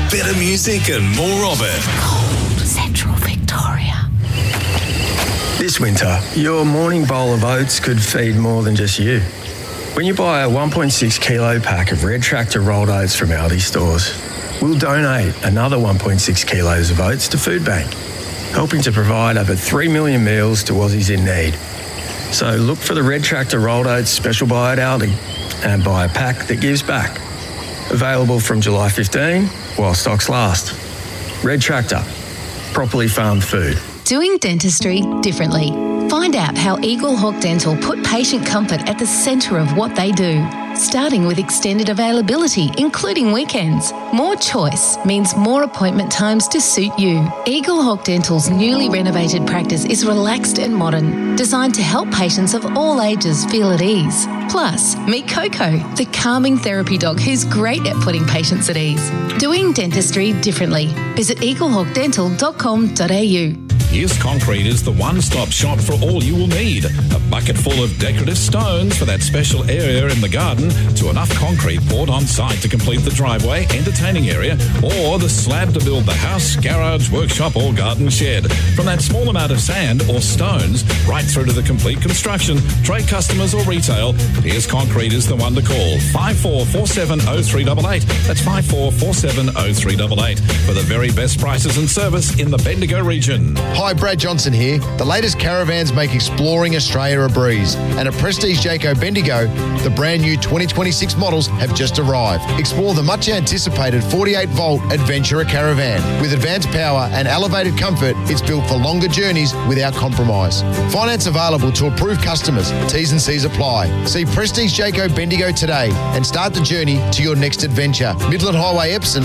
better music and more of it. Gold Central Victoria. This winter, your morning bowl of oats could feed more than just you. When you buy a 1.6 kilo pack of Red Tractor rolled oats from Aldi stores, we'll donate another 1.6 kilos of oats to Food Bank, helping to provide over 3 million meals to Aussies in need. So look for the Red Tractor rolled oats special buy at Aldi and buy a pack that gives back. Available from July 15 while stocks last. Red Tractor, properly farmed food. Doing dentistry differently. Find out how Eagle Hawk Dental put patient comfort at the centre of what they do. Starting with extended availability, including weekends. More choice means more appointment times to suit you. Eagle Hawk Dental's newly renovated practice is relaxed and modern, designed to help patients of all ages feel at ease. Plus, meet Coco, the calming therapy dog who's great at putting patients at ease. Doing dentistry differently. Visit eaglehawkdental.com.au. Here's Concrete is the one-stop shop for all you will need. A bucket full of decorative stones for that special area in the garden, to enough concrete poured on site to complete the driveway, entertaining area, or the slab to build the house, garage, workshop or garden shed. From that small amount of sand or stones right through to the complete construction, trade customers or retail, Here's Concrete is the one to call. 54470388. That's 54470388 for the very best prices and service in the Bendigo region. Hi, Brad Johnson here. The latest caravans make exploring Australia a breeze. And at Prestige Jayco Bendigo, the brand new 2026 models have just arrived. Explore the much anticipated 48-volt Adventurer Caravan. With advanced power and elevated comfort, it's built for longer journeys without compromise. Finance available to approved customers. T's and C's apply. See Prestige Jayco Bendigo today and start the journey to your next adventure. Midland Highway, Epsom,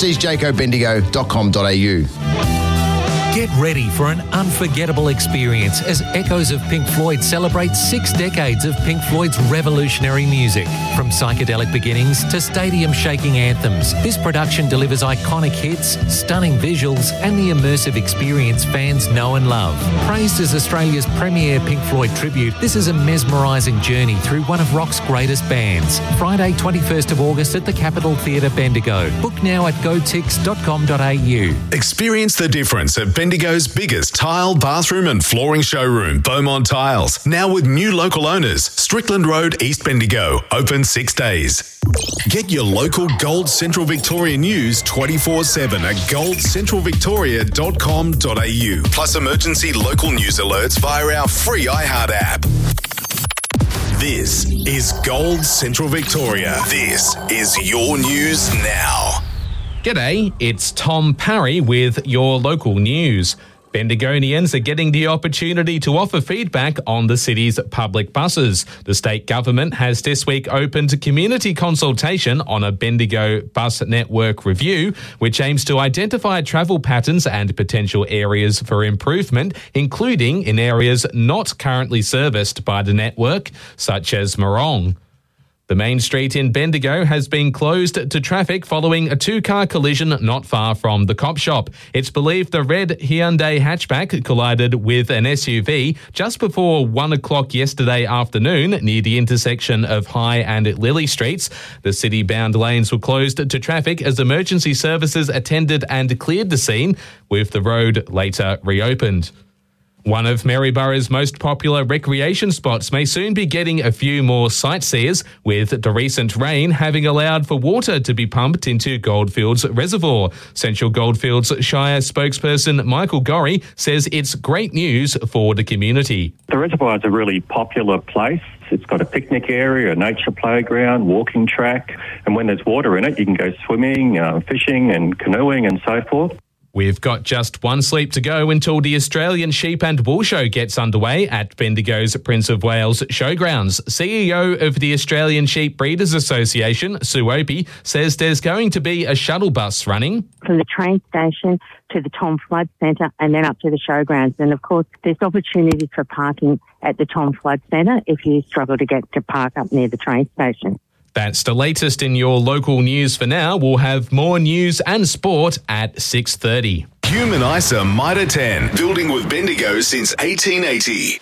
prestigejaycobendigo.com.au. Get ready for an unforgettable experience as Echoes of Pink Floyd celebrates 6 decades of Pink Floyd's revolutionary music. From psychedelic beginnings to stadium-shaking anthems, this production delivers iconic hits, stunning visuals, and the immersive experience fans know and love. Praised as Australia's premier Pink Floyd tribute, this is a mesmerising journey through one of rock's greatest bands. Friday, 21st of August at the Capitol Theatre, Bendigo. Book now at gotix.com.au. Experience the difference at Bendigo's biggest tile, bathroom and flooring showroom, Beaumont Tiles. Now with new local owners, Strickland Road, East Bendigo. Open 6 days. Get your local Gold Central Victoria news 24/7 at goldcentralvictoria.com.au. Plus emergency local news alerts via our free iHeart app. This is Gold Central Victoria. This is your news now. G'day, it's Tom Parry with your local news. Bendigonians are getting the opportunity to offer feedback on the city's public buses. The state government has this week opened community consultation on a Bendigo bus network review, which aims to identify travel patterns and potential areas for improvement, including in areas not currently serviced by the network, such as Morong. The main street in Bendigo has been closed to traffic following a 2-car collision not far from the cop shop. It's believed the red Hyundai hatchback collided with an SUV just before 1 o'clock yesterday afternoon near the intersection of High and Lily Streets. The city-bound lanes were closed to traffic as emergency services attended and cleared the scene, with the road later reopened. One of Maryborough's most popular recreation spots may soon be getting a few more sightseers, with the recent rain having allowed for water to be pumped into Goldfields Reservoir. Central Goldfields Shire spokesperson Michael Gorry says it's great news for the community. The reservoir is a really popular place. It's got a picnic area, a nature playground, walking track, and when there's water in it, you can go swimming, fishing and canoeing and so forth. We've got just one sleep to go until the Australian Sheep and Wool Show gets underway at Bendigo's Prince of Wales Showgrounds. CEO of the Australian Sheep Breeders Association, Sue Opie, says there's going to be a shuttle bus running from the train station to the Tom Flood Centre and then up to the showgrounds. And of course, there's opportunities for parking at the Tom Flood Centre if you struggle to get to park up near the train station. That's the latest in your local news for now. We'll have more news and sport at 6:30. Human ISA Mitre 10, building with Bendigo since 1880.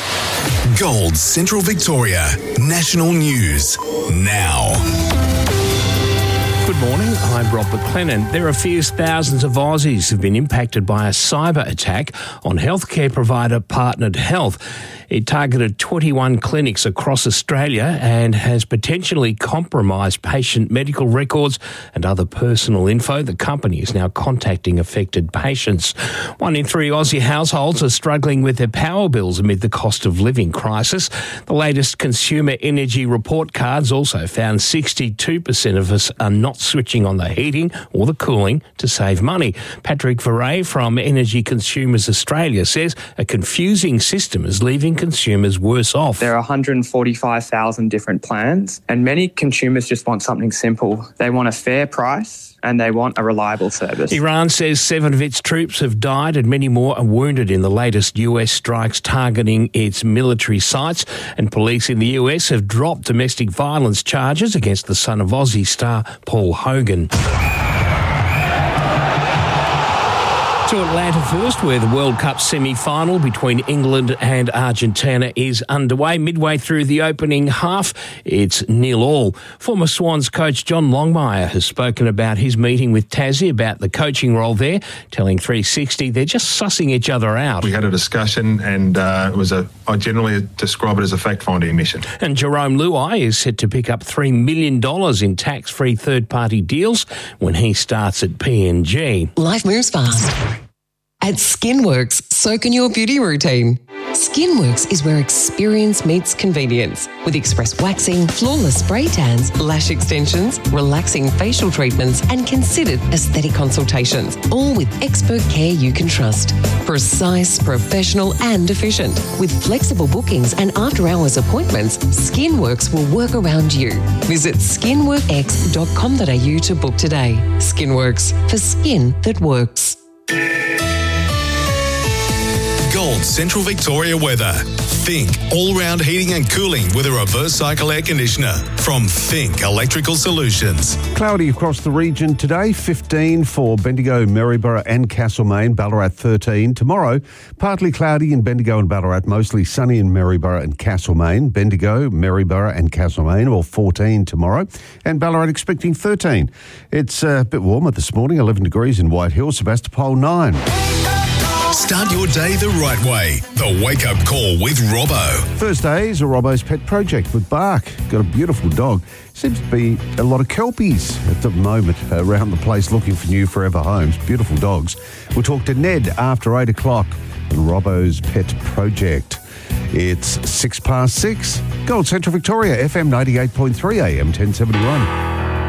Gold Central Victoria, national news now. Good morning. I'm Rob McLennan. There are fears thousands of Aussies have been impacted by a cyber attack on healthcare provider Partnered Health. It targeted 21 clinics across Australia and has potentially compromised patient medical records and other personal info. The company is now contacting affected patients. 1 in 3 Aussie households are struggling with their power bills amid the cost of living crisis. The latest consumer energy report cards also found 62% of us are not switching on the heating or the cooling to save money. Patrick Verret from Energy Consumers Australia says a confusing system is leaving consumers worse off. There are 145,000 different plans, and many consumers just want something simple. They want a fair price and they want a reliable service. Iran says 7 of its troops have died and many more are wounded in the latest US strikes targeting its military sites, and police in the US have dropped domestic violence charges against the son of Aussie star Paul Hogan. To Atlanta first, where the World Cup semi-final between England and Argentina is underway. Midway through the opening half, it's 0-0. Former Swans coach John Longmire has spoken about his meeting with Tassie about the coaching role there, telling 360 they're just sussing each other out. We had a discussion and I generally describe it as a fact-finding mission. And Jerome Luai is set to pick up $3 million in tax-free third-party deals when he starts at PNG. Life moves fast. At Skinworks, so can your beauty routine. Skinworks is where experience meets convenience, with express waxing, flawless spray tans, lash extensions, relaxing facial treatments, and considered aesthetic consultations, all with expert care you can trust. Precise, professional, and efficient. With flexible bookings and after-hours appointments, Skinworks will work around you. Visit skinworkx.com.au to book today. Skinworks, for skin that works. Gold Central Victoria weather. Think all-round heating and cooling with a reverse cycle air conditioner from Think Electrical Solutions. Cloudy across the region today, 15 for Bendigo, Maryborough and Castlemaine, Ballarat 13. Tomorrow, partly cloudy in Bendigo and Ballarat, mostly sunny in Maryborough and Castlemaine. Bendigo, Maryborough and Castlemaine, all 14 tomorrow. And Ballarat expecting 13. It's a bit warmer this morning, 11 degrees in White Hill, Sebastopol 9. Start your day the right way. The Wake Up Call with Robbo. Thursday is a Robbo's Pet Project with Bark. Got a beautiful dog. Seems to be a lot of kelpies at the moment around the place looking for new forever homes. Beautiful dogs. We'll talk to Ned after 8 o'clock on Robbo's Pet Project. It's 6 past 6. Gold Central Victoria, FM 98.3 AM 1071.